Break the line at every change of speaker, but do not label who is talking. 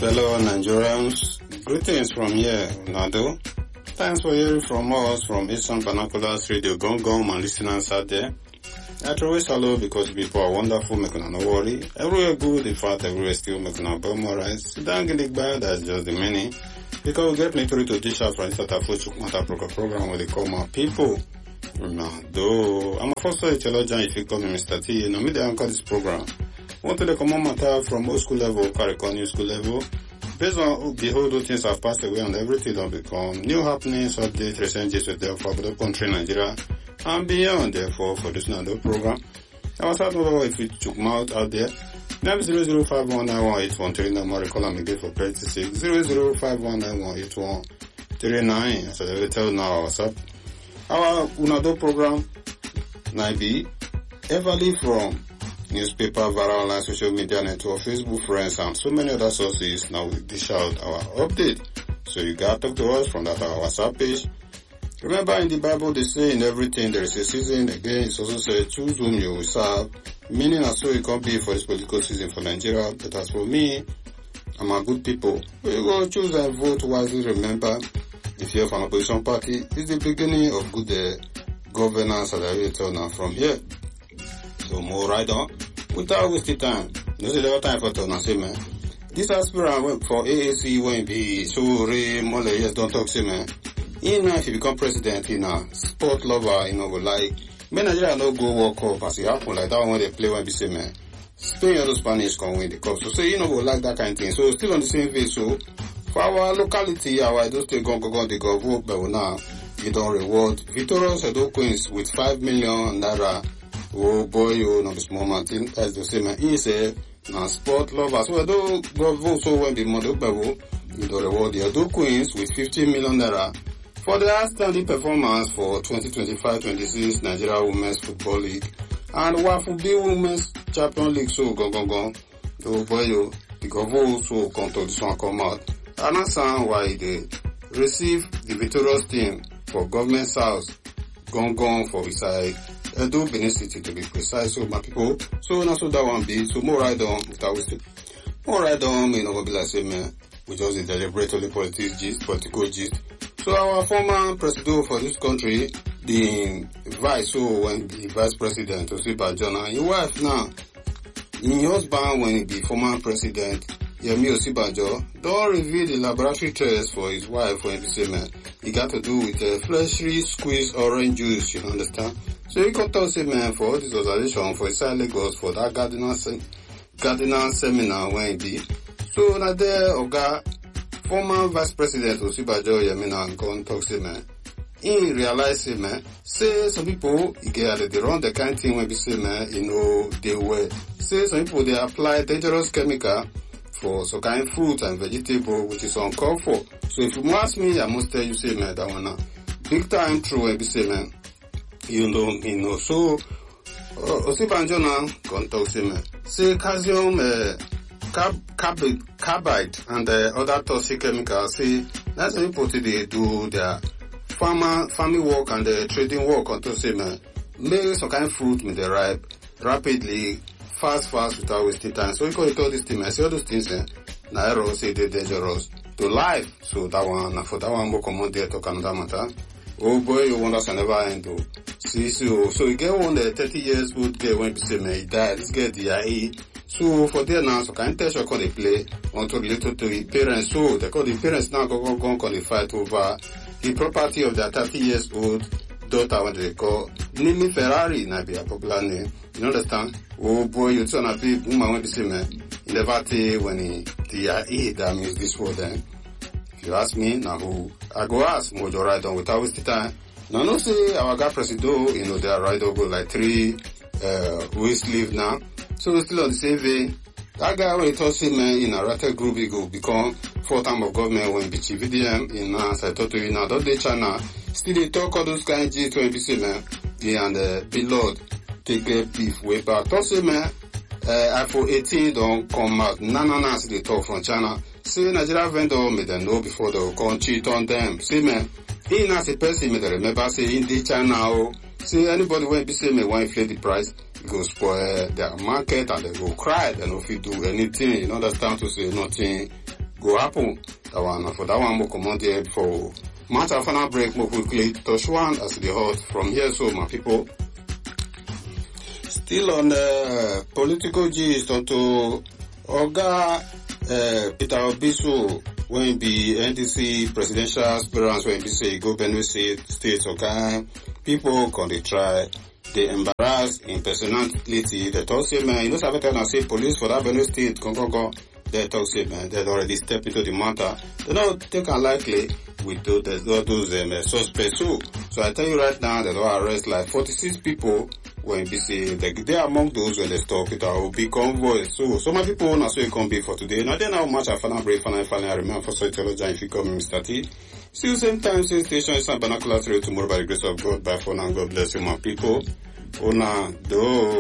Fellow Nigerians, greetings from here, Nado. Thanks for hearing from us from Eastern Binoculars Radio Gong and listeners out there. I always hello because people are wonderful, making no worry. Everywhere good, in fact, everywhere still making a bum alright. Sit down, get it bad, that's just the meaning. Because we get plenty to dish out from Instata Fuchuk Mata program where they call my people. Nado, I'm a first theologian if you call me Mr. T, and I'm the anchor this program. Want to the common matter from old school level, Caricon new school level. Based on the whole things have passed away and everything will become new happenings, updates, recent gist with the for the country, Nigeria, and beyond, therefore, for this Nado program. I was out over if you took out there. Now 0051918139, number call and again for 36 0051918139. So they will tell now what's up. Our Unado program, Naibi, everly from newspaper, viral online, social media network, Facebook friends, and so many other sources. Now we dish out our update. So you gotta talk to us from that our WhatsApp page. Remember in the Bible they say in everything there is a season. Again, it's also said choose whom you will serve. Meaning as so it can't be for this political season for Nigeria. But as for me, I'm a good people. We go choose and vote wisely. Remember, if you're from an opposition party, it's the beginning of good governance and I will tell now from here. So more right on. Without wasting time. This is the time for to say man. This aspirant for AAC won't be so more yes don't talk say man. Even if you become president in a sport lover, go like men Nigeria no go walk up as it happen like that one when they play when be say man. Spain or Spanish can win the cup. So say go like that kind of thing. So still on the same way. So for our locality, our those things go they go vote but now you don't reward Victorious Edo Queens with 5 million naira. Oh boy, you know this moment as the same he say now sport lovers. So do go vote so when the model bevel you don't reward the Edo Queens with 15 million naira for the outstanding performance for 2025-26 Nigeria Women's Football League and Wafubi Women's Champion League. So go. Oh boy, you the go vote so come to this one come out. And that's why they receive the victorious team for government house gone for his side. Edo Benin City to be precise, so my people. So now so that one be so more right on without wasting. More right on, go be like say man, we just deliberate only political gist. So our former president for this country, the vice president Osibajo and your wife now, your husband when he be former president Yemi Osibajo, don't reveal the laboratory test for his wife when he say man, he got to do with freshly squeezed orange juice, you understand? So he got to say man for all this organization for inside Lagos for that gardener seminar when he be. So now there Oga former vice president Osibajo Yemina gone talk say man. He realize say man, say some people they run the kind of thing when be say man, they were say some people they apply dangerous chemical for some kind of fruit and vegetable which is uncalled for. So if you ask me, I must tell you say man that one big time true when be say man. So Osibajo now gone talk say man. Say calcium carbide and other toxic chemicals. See, that's how people they do their farming work and trading work until say man, make some kind of fruit may they ripe rapidly, fast without wasting time. So we call it all these things. I see all those things. Now I say they're dangerous to life. So that one, for that one, we'll come on there talk another matter. Oh boy, you wonder I never end though. See, so you get one 30 years old girl when people say man, he died. This girl DIE. So for there now, so can tell you how they play until related to the parents. So they call the parents now go call the fight over the property of their 30 years old daughter, what they call Nimi Ferrari, na be a popular name. You understand? Oh boy, you turn a big woman when they say man, he never tell when he that means this word then. If you ask me, now who I go ask Mojo right on without wasting time. Now no say our guy president, they are right over like 3 weeks leave now. So still on the same vein, that guy when he told him in a rattle group he go become 4th term of government when be chief VDM in as I told you now, don't they China still they talk all those kind of G to NBC man, and be Lord take a beef way back. Told him iPhone 18 don't come out. No, see they talk from China. Say Nigeria vendor made them know before they will come cheat on them. See man, he as a person made them remember say in the China. See anybody when be say me want inflate the price. Go spoil their market and they go cry. They don't fit do anything. You understand to say nothing go happen. That one, for that one, we'll come on there for matter final break more quickly. Touch one as the hot from here, so my people. Still on the political gist, to Oga Peter Obisu, when be NDC presidential aspirants, when be say go Benue State, okay, people can they try, they embarrass in personality, they talk say, man, you know, something I say police for that Benue State, go, they talk say, man, they already step into the matter. They don't take unlikely with those suspects. So I tell you right now, they don't arrest like 46 people when be say they are among those when they stop it will be convoy. So some of people want to say it can be for today. Now then how much I finally break finally I remember for Soitology if you come Mr. T. See you same time, same station, it's Banacular tomorrow by the grace of God. Bye for now. God bless you, my people. Ona do.